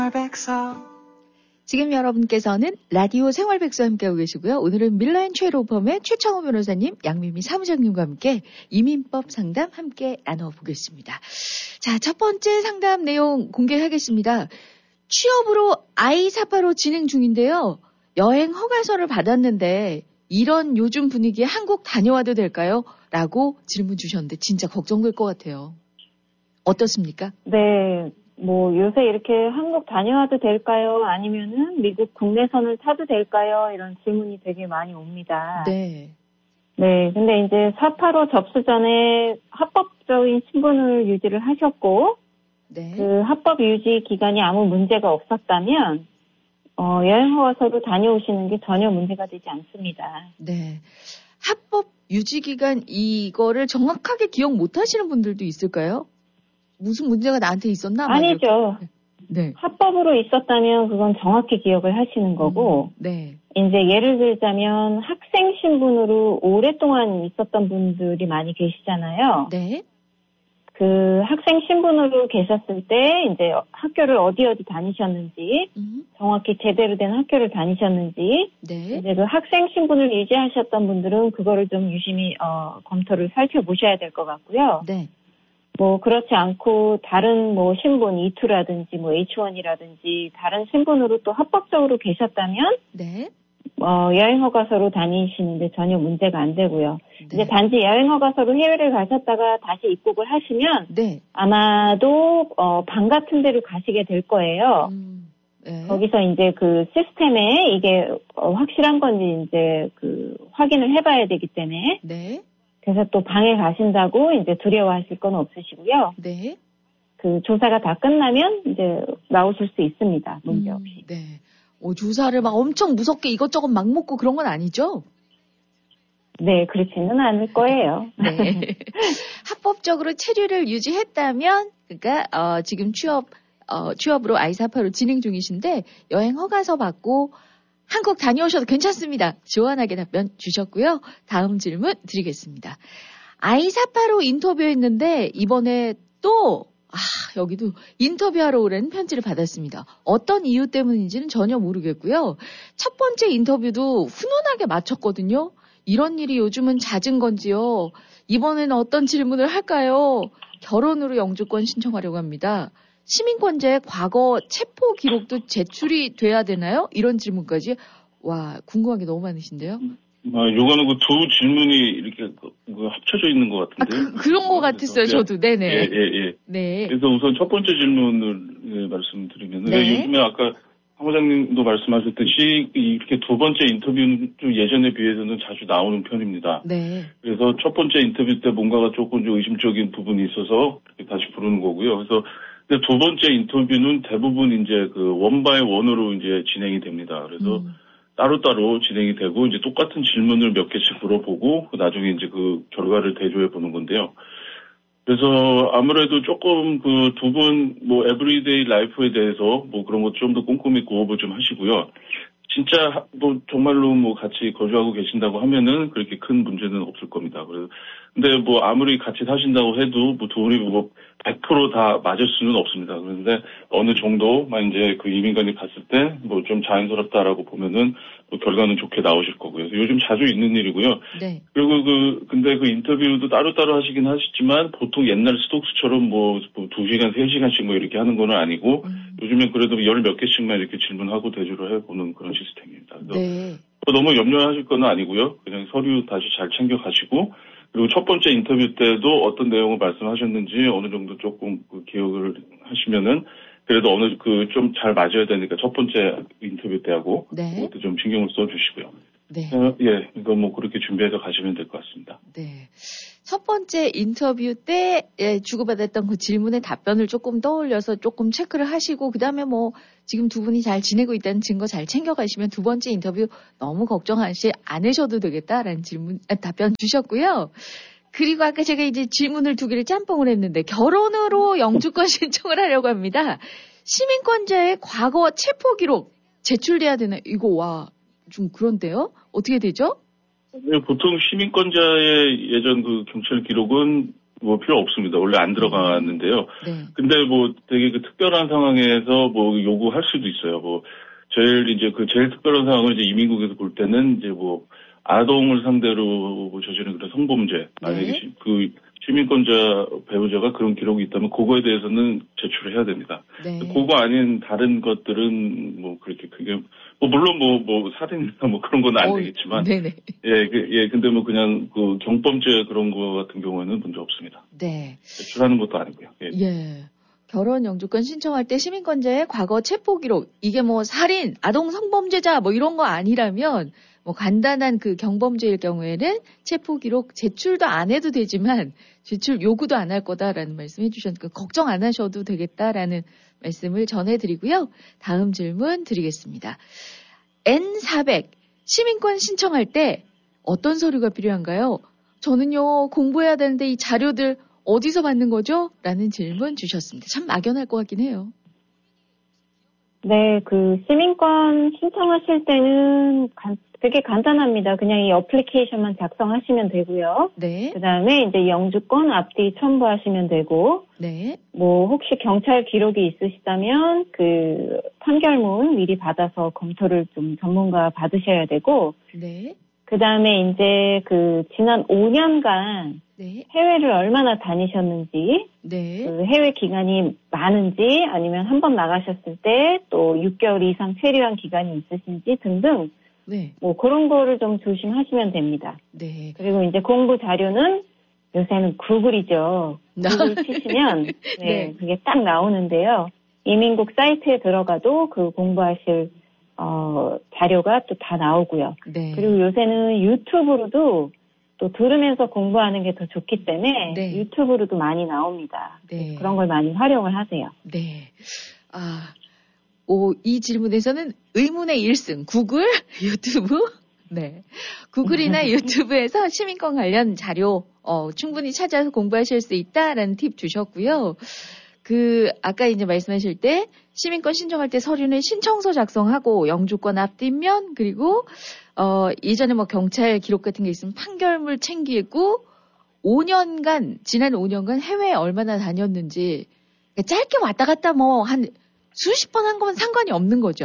지금 여러분께서는 라디오 생활백서 함께하고 계시고요. 오늘은 밀라인 최로펌의 최창호 변호사님, 양미미 사무장님과 함께 이민법 상담 함께 나눠보겠습니다. 자, 첫 번째 상담 내용 공개하겠습니다. 취업으로 I485 진행 중인데요. 여행 허가서를 받았는데 이런 요즘 분위기에 한국 다녀와도 될까요? 라고 질문 주셨는데 진짜 걱정될 것 같아요. 어떻습니까? 네. 뭐 요새 이렇게 한국 다녀와도 될까요? 아니면은 미국 국내선을 타도 될까요? 이런 질문이 되게 많이 옵니다. 네. 네. 근데 이제 485 접수 전에 합법적인 신분을 유지를 하셨고, 네. 그 합법 유지 기간이 아무 문제가 없었다면, 여행 허가서로 다녀오시는 게 전혀 문제가 되지 않습니다. 네. 합법 유지 기간 이거를 정확하게 기억 못 하시는 분들도 있을까요? 무슨 문제가 나한테 있었나? 아니죠. 네. 합법으로 있었다면 그건 정확히 기억을 하시는 거고, 네. 이제 예를 들자면 학생 신분으로 오랫동안 있었던 분들이 많이 계시잖아요. 네. 그 학생 신분으로 계셨을 때 이제 학교를 어디 다니셨는지, 정확히 제대로 된 학교를 다니셨는지, 네. 이제 그 학생 신분을 유지하셨던 분들은 그거를 좀 유심히 검토를 살펴보셔야 될 것 같고요. 네. 뭐 그렇지 않고 다른 뭐 신분 E2라든지 뭐 H1이라든지 다른 신분으로 또 합법적으로 계셨다면 네. 여행 허가서로 다니시는데 전혀 문제가 안 되고요. 네. 이제 단지 여행 허가서로 해외를 가셨다가 다시 입국을 하시면 네. 아마도 방 같은 데로 가시게 될 거예요. 네. 거기서 이제 그 시스템에 이게 확실한 건지 이제 그 확인을 해봐야 되기 때문에. 네. 그래서 또 방에 가신다고 이제 두려워하실 건 없으시고요. 네. 그 조사가 다 끝나면 이제 나오실 수 있습니다. 문제 없이. 네. 조사를 막 엄청 무섭게 이것저것 막 먹고 그런 건 아니죠? 네, 그렇지는 않을 거예요. 네. 합법적으로 체류를 유지했다면, 그러니까 지금 취업으로 I485 진행 중이신데 여행 허가서 받고 한국 다녀오셔도 괜찮습니다. 시원하게 답변 주셨고요. 다음 질문 드리겠습니다. I485 인터뷰했는데 이번에 또 여기도 인터뷰하러 오라는 편지를 받았습니다. 어떤 이유 때문인지는 전혀 모르겠고요. 첫 번째 인터뷰도 훈훈하게 마쳤거든요. 이런 일이 요즘은 잦은 건지요. 이번에는 어떤 질문을 할까요? 결혼으로 영주권 신청하려고 합니다. 시민권자의 과거 체포 기록도 제출이 돼야 되나요? 이런 질문까지. 와, 궁금한 게 너무 많으신데요. 요거는 그 두 질문이 이렇게 합쳐져 있는 것 같은데요. 그런 것 같았어요, 저도. 네네. 예. 네. 그래서 우선 첫 번째 질문을 말씀드리면, 네. 요즘에 아까 사무장님도 말씀하셨듯이 이렇게 두 번째 인터뷰는 좀 예전에 비해서는 자주 나오는 편입니다. 네. 그래서 첫 번째 인터뷰 때 뭔가가 조금 좀 의심적인 부분이 있어서 이렇게 다시 부르는 거고요. 그래서 근데 두 번째 인터뷰는 대부분 이제 그 원바이 원으로 이제 진행이 됩니다. 그래서 따로따로 진행이 되고 이제 똑같은 질문을 몇 개씩 물어보고 나중에 이제 그 결과를 대조해 보는 건데요. 그래서 아무래도 조금 그 두 분 뭐 에브리데이 라이프에 대해서 뭐 그런 것 좀 더 꼼꼼히 고업을 좀 하시고요. 진짜 뭐 정말로 뭐 같이 거주하고 계신다고 하면은 그렇게 큰 문제는 없을 겁니다. 그래서 근데 뭐 아무리 같이 사신다고 해도 뭐 두 분이 뭐 100% 다 맞을 수는 없습니다. 그런데 어느 정도만 이제 그 이민관이 갔을 때 뭐 좀 자연스럽다라고 보면은 뭐 결과는 좋게 나오실 거고요. 요즘 자주 있는 일이고요. 네. 그리고 근데 그 인터뷰도 따로따로 하시긴 하시지만 보통 옛날 스톡스처럼 뭐 2시간, 3시간씩 뭐 이렇게 하는 건 아니고 요즘엔 그래도 열 몇 개씩만 이렇게 질문하고 대조를 해보는 그런 시스템입니다. 그래서 네. 너무 염려하실 건 아니고요. 그냥 서류 다시 잘 챙겨가시고 그리고 첫 번째 인터뷰 때도 어떤 내용을 말씀하셨는지 어느 정도 조금 그 기억을 하시면은 그래도 좀 잘 맞아야 되니까 첫 번째 인터뷰 때하고 네. 그것도 좀 신경을 써주시고요. 네. 이거 뭐 그렇게 준비해서 가시면 될 것 같습니다. 네. 첫 번째 인터뷰 때 주고받았던 그 질문의 답변을 조금 떠올려서 조금 체크를 하시고 그다음에 뭐 지금 두 분이 잘 지내고 있다는 증거 잘 챙겨가시면 두 번째 인터뷰 너무 걱정하지 않으셔도 되겠다라는 답변 주셨고요. 그리고 아까 제가 이제 질문을 두 개를 짬뽕을 했는데 결혼으로 영주권 신청을 하려고 합니다. 시민권자의 과거 체포 기록 제출돼야 되나? 이거 좀 그런데요? 어떻게 되죠? 네, 보통 시민권자의 예전 그 경찰 기록은 뭐 필요 없습니다. 원래 안 들어갔는데요. 네. 근데 뭐 되게 그 특별한 상황에서 뭐 요구할 수도 있어요. 뭐 제일 특별한 상황을 이제 이민국에서 볼 때는 이제 뭐 아동을 상대로 저지른 그런 성범죄, 만약에 그 시민권자 배우자가 그런 기록이 있다면 그거에 대해서는 제출을 해야 됩니다. 네. 그거 아닌 다른 것들은 뭐 그렇게 크게 뭐 물론 뭐 살인이나 뭐 그런 건 안 되겠지만 네네. 근데 뭐 그냥 그 경범죄 그런 거 같은 경우에는 문제 없습니다. 네. 제출하는 것도 아니고요. 예. 결혼 영주권 신청할 때 시민권자의 과거 체포 기록, 이게 뭐 살인, 아동 성범죄자 뭐 이런 거 아니라면 뭐 간단한 그 경범죄일 경우에는 체포 기록 제출도 안 해도 되지만 제출 요구도 안 할 거다라는 말씀 해주셨으니까 걱정 안 하셔도 되겠다라는 말씀을 전해드리고요. 다음 질문 드리겠습니다. N400 시민권 신청할 때 어떤 서류가 필요한가요? 저는요 공부해야 되는데 이 자료들 어디서 받는 거죠? 라는 질문 주셨습니다. 참 막연할 것 같긴 해요. 네, 그 시민권 신청하실 때는 되게 간단합니다. 그냥 이 어플리케이션만 작성하시면 되고요. 네. 그다음에 이제 영주권 앞뒤 첨부하시면 되고, 네. 뭐 혹시 경찰 기록이 있으시다면 그 판결문 미리 받아서 검토를 좀 전문가 받으셔야 되고, 네. 그다음에 이제 그 지난 5년간 네. 해외를 얼마나 다니셨는지, 네. 그 해외 기간이 많은지 아니면 한 번 나가셨을 때 또 6개월 이상 체류한 기간이 있으신지 등등 네. 뭐 그런 거를 좀 조심하시면 됩니다. 네. 그리고 이제 공부 자료는 요새는 구글이죠. 구글 치시면 네. 그게 딱 나오는데요. 이민국 사이트에 들어가도 그 공부하실 자료가 또 다 나오고요. 네. 그리고 요새는 유튜브로도 또 들으면서 공부하는 게 더 좋기 때문에 네. 유튜브로도 많이 나옵니다. 네. 그런 걸 많이 활용을 하세요. 네. 이 질문에서는 의문의 1승, 구글, 유튜브. 네. 구글이나 유튜브에서 시민권 관련 자료, 충분히 찾아서 공부하실 수 있다라는 팁 주셨고요. 아까 이제 말씀하실 때, 시민권 신청할 때 서류는 신청서 작성하고, 영주권 앞뒷면, 그리고, 예전에 뭐 경찰 기록 같은 게 있으면 판결물 챙기고, 지난 5년간 해외에 얼마나 다녔는지, 짧게 왔다 갔다 수십 번 한 건 상관이 없는 거죠.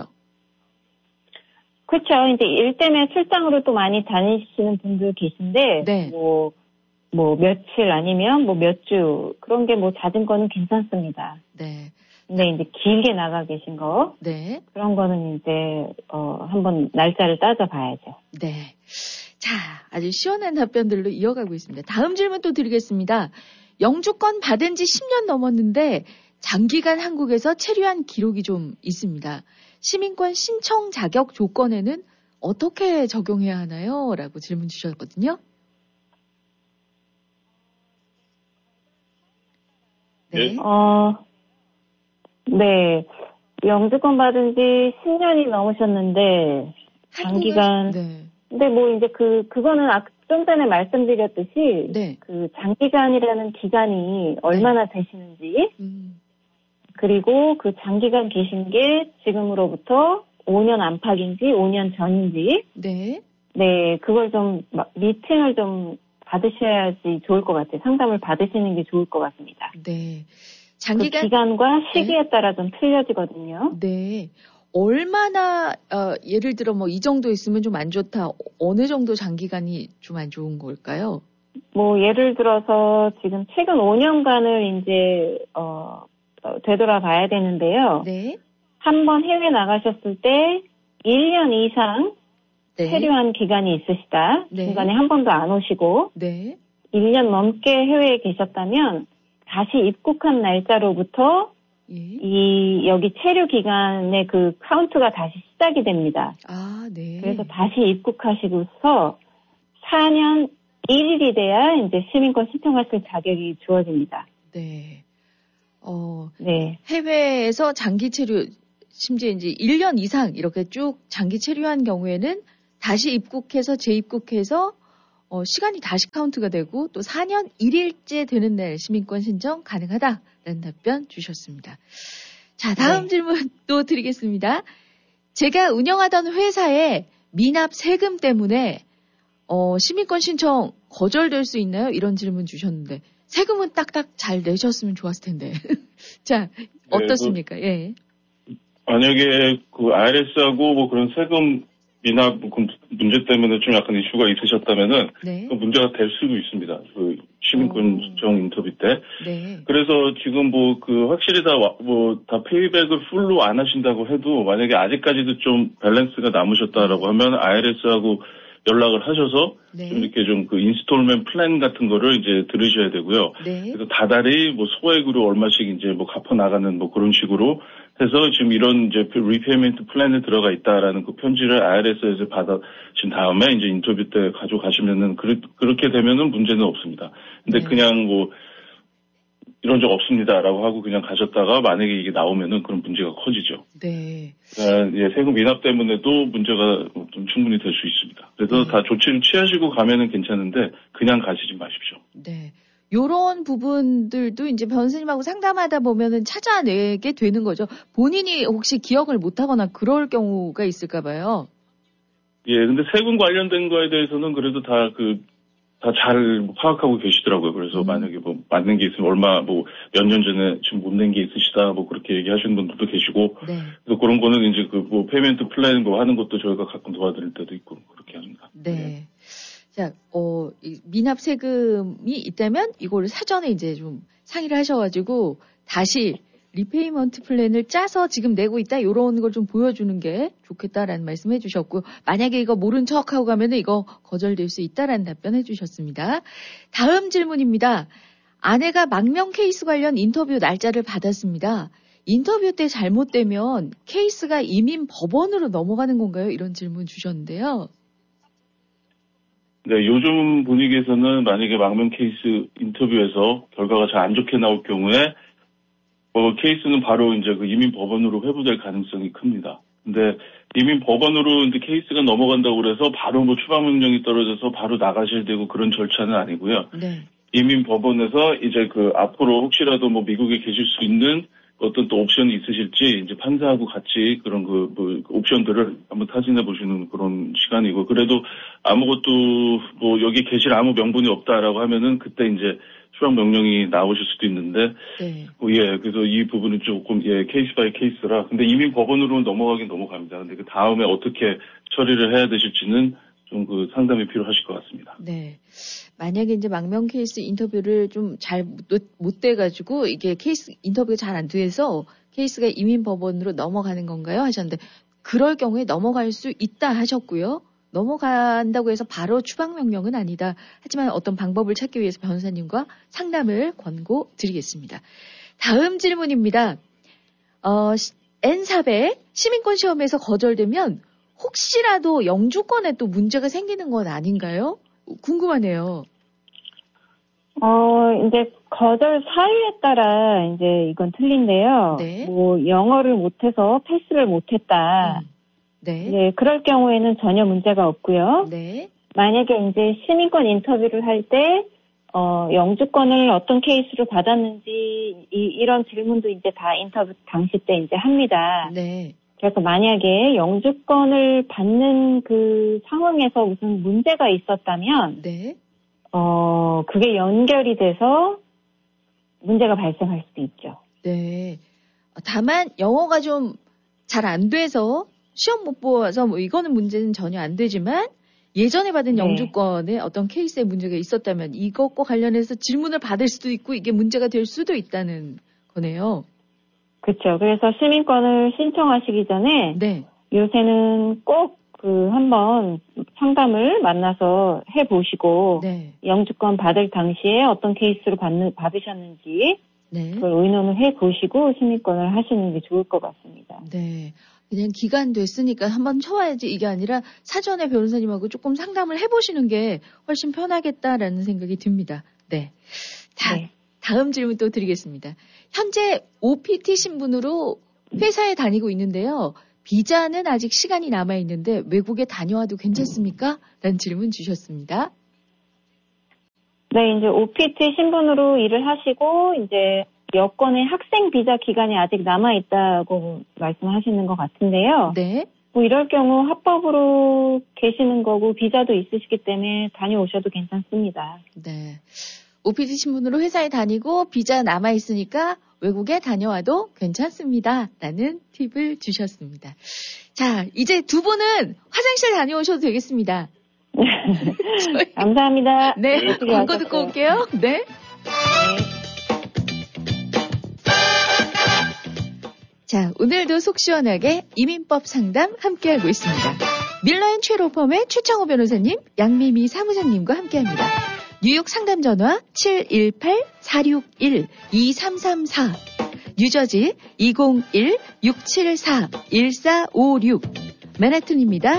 그렇죠. 이제 일 때문에 출장으로 또 많이 다니시는 분들 계신데, 네. 뭐 며칠 아니면 뭐 몇 주, 그런 게 뭐 잦은 거는 괜찮습니다. 네. 근데 이제 길게 나가 계신 거, 네. 그런 거는 이제, 한번 날짜를 따져봐야죠. 네. 자, 아주 시원한 답변들로 이어가고 있습니다. 다음 질문 또 드리겠습니다. 영주권 받은 지 10년 넘었는데, 장기간 한국에서 체류한 기록이 좀 있습니다. 시민권 신청 자격 조건에는 어떻게 적용해야 하나요? 라고 질문 주셨거든요. 네. 네. 영주권 받은 지 10년이 넘으셨는데, 장기간. 네. 근데 뭐 이제 그거는 좀 전에 말씀드렸듯이, 네. 그 장기간이라는 기간이 얼마나 되시는지, 그리고 그 장기간 계신 게 지금으로부터 5년 안팎인지 5년 전인지. 네. 네, 그걸 좀 미팅을 좀 받으셔야지 좋을 것 같아요. 상담을 받으시는 게 좋을 것 같습니다. 네. 장기간. 그 기간과 시기에 따라 좀 틀려지거든요. 네. 얼마나, 예를 들어 이 정도 있으면 좀 안 좋다. 어느 정도 장기간이 좀 안 좋은 걸까요? 뭐, 예를 들어서 지금 최근 5년간을 이제, 되돌아봐야 되는데요. 네. 한 번 해외 나가셨을 때 1년 이상 네. 체류한 기간이 있으시다. 네. 중간에 한 번도 안 오시고 네. 1년 넘게 해외에 계셨다면 다시 입국한 날짜로부터 여기 체류 기간의 그 카운트가 다시 시작이 됩니다. 네. 그래서 다시 입국하시고서 4년 1일이 돼야 이제 시민권 신청하실 자격이 주어집니다. 네. 네. 해외에서 장기 체류, 심지어 이제 1년 이상 이렇게 쭉 장기 체류한 경우에는 다시 입국해서 재입국해서 시간이 다시 카운트가 되고 또 4년 1일째 되는 날 시민권 신청 가능하다라는 답변 주셨습니다. 자, 다음 질문 또 드리겠습니다. 제가 운영하던 회사에 미납 세금 때문에 시민권 신청 거절될 수 있나요? 이런 질문 주셨는데 세금은 딱딱 잘 내셨으면 좋았을 텐데. 자, 어떻습니까? 예. 만약에 그 IRS하고 뭐 그런 세금 미납 문제 때문에 좀 약간 이슈가 있으셨다면은 네. 그 문제가 될 수도 있습니다. 그 시민권 신청 인터뷰 때. 네. 그래서 지금 뭐 그 확실히 다 페이백을 풀로 안 하신다고 해도 만약에 아직까지도 좀 밸런스가 남으셨다라고 하면 IRS하고 연락을 하셔서 네. 좀 이렇게 좀 그 인스톨먼트 플랜 같은 거를 이제 들으셔야 되고요. 네. 그래서 다달이 뭐 소액으로 얼마씩 이제 뭐 갚아 나가는 뭐 그런 식으로 해서 지금 이런 이제 리페이먼트 플랜에 들어가 있다라는 그 편지를 IRS에서 받아신 다음에 이제 인터뷰 때 가져가시면은 그렇게 되면은 문제는 없습니다. 근데 네. 그냥 뭐 이런 적 없습니다라고 하고 그냥 가셨다가 만약에 이게 나오면은 그런 문제가 커지죠. 네. 예, 세금 미납 때문에도 문제가 좀 충분히 될 수 있습니다. 그래서 네. 다 조치를 취하시고 가면은 괜찮은데 그냥 가시지 마십시오. 네. 요런 부분들도 이제 변호사님하고 상담하다 보면은 찾아내게 되는 거죠. 본인이 혹시 기억을 못 하거나 그럴 경우가 있을까 봐요. 예, 근데 세금 관련된 거에 대해서는 그래도 다 잘 파악하고 계시더라고요. 그래서 만약에 뭐 맞는 게 있으면 몇 년 전에 지금 못 낸 게 있으시다 뭐 그렇게 얘기하시는 분들도 계시고. 네. 그래서 그런 거는 이제 페이먼트 플랜 하는 것도 저희가 가끔 도와드릴 때도 있고 그렇게 합니다. 네. 네. 자, 미납 세금이 있다면 이거를 사전에 이제 좀 상의를 하셔가지고 다시 리페이먼트 플랜을 짜서 지금 내고 있다 이런 걸 좀 보여주는 게 좋겠다라는 말씀 해주셨고 만약에 이거 모른 척하고 가면은 이거 거절될 수 있다라는 답변 해주셨습니다. 다음 질문입니다. 아내가 망명 케이스 관련 인터뷰 날짜를 받았습니다. 인터뷰 때 잘못되면 케이스가 이민 법원으로 넘어가는 건가요? 이런 질문 주셨는데요. 네, 요즘 분위기에서는 만약에 망명 케이스 인터뷰에서 결과가 잘 안 좋게 나올 경우에 케이스는 바로 이제 그 이민 법원으로 회부될 가능성이 큽니다. 근데 이민 법원으로 이제 케이스가 넘어간다고 그래서 바로 뭐 추방 명령이 떨어져서 바로 나가실 되고 그런 절차는 아니고요. 네. 이민 법원에서 이제 앞으로 혹시라도 뭐 미국에 계실 수 있는 어떤 또 옵션이 있으실지 이제 판사하고 같이 그런 옵션들을 한번 타진해 보시는 그런 시간이고 그래도 아무것도 뭐 여기 계실 아무 명분이 없다라고 하면은 그때 이제 추방 명령이 나오실 수도 있는데 네. 예, 그래서 이 부분은 조금 케이스 바이 케이스라 근데 이민 법원으로 넘어가긴 넘어갑니다. 근데 그 다음에 어떻게 처리를 해야 되실지는 좀 상담이 필요하실 것 같습니다. 네. 만약에 이제 망명 케이스 인터뷰를 좀 잘 못 돼가지고 이게 케이스 인터뷰가 잘 안 돼서 케이스가 이민 법원으로 넘어가는 건가요? 하셨는데 그럴 경우에 넘어갈 수 있다 하셨고요. 넘어간다고 해서 바로 추방 명령은 아니다. 하지만 어떤 방법을 찾기 위해서 변호사님과 상담을 권고드리겠습니다. 다음 질문입니다. N400 시민권 시험에서 거절되면 혹시라도 영주권에 또 문제가 생기는 건 아닌가요? 궁금하네요. 이제 거절 사유에 따라 이제 이건 틀린데요. 네. 뭐 영어를 못해서 패스를 못했다. 네. 네, 그럴 경우에는 전혀 문제가 없고요. 네. 만약에 이제 시민권 인터뷰를 할 때 영주권을 어떤 케이스로 받았는지 이런 질문도 이제 다 인터뷰 당시 때 이제 합니다. 네. 그래서 만약에 영주권을 받는 그 상황에서 무슨 문제가 있었다면, 네. 그게 연결이 돼서 문제가 발생할 수도 있죠. 네. 다만 영어가 좀 잘 안 돼서 시험 못 보아서 뭐 이거는 문제는 전혀 안 되지만 예전에 받은 네. 영주권에 어떤 케이스에 문제가 있었다면 이것과 관련해서 질문을 받을 수도 있고 이게 문제가 될 수도 있다는 거네요. 그렇죠. 그래서 시민권을 신청하시기 전에 네. 요새는 꼭 한번 상담을 만나서 해보시고 네. 영주권 받을 당시에 어떤 케이스를 받으셨는지 네. 그걸 의논을 해보시고 시민권을 하시는 게 좋을 것 같습니다. 네. 그냥 기간 됐으니까 한번 쳐와야지 이게 아니라 사전에 변호사님하고 조금 상담을 해보시는 게 훨씬 편하겠다라는 생각이 듭니다. 네. 다음 질문 또 드리겠습니다. 현재 OPT 신분으로 회사에 다니고 있는데요. 비자는 아직 시간이 남아있는데 외국에 다녀와도 괜찮습니까? 라는 질문 주셨습니다. 네, 이제 OPT 신분으로 일을 하시고 이제 여권의 학생 비자 기간이 아직 남아있다고 말씀하시는 것 같은데요. 네. 뭐 이럴 경우 합법으로 계시는 거고 비자도 있으시기 때문에 다녀오셔도 괜찮습니다. 네. OPT 신분으로 회사에 다니고 비자 남아있으니까 외국에 다녀와도 괜찮습니다. 라는 팁을 주셨습니다. 자, 이제 두 분은 화장실 다녀오셔도 되겠습니다. 감사합니다. 네, 광고 듣고 올게요. 네. 자, 오늘도 속 시원하게 이민법 상담 함께하고 있습니다. 밀라인 최로펌의 최창호 변호사님, 양미미 사무장님과 함께합니다. 뉴욕 상담 전화 718-461-2334, 뉴저지 201-674-1456, 맨하튼입니다.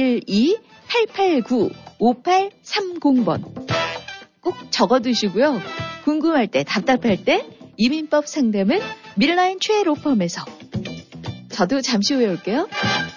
212-889-5830번. 꼭 적어두시고요. 궁금할 때, 답답할 때 이민법 상담은 밀라인 최로펌에서. 저도 잠시 후에 올게요.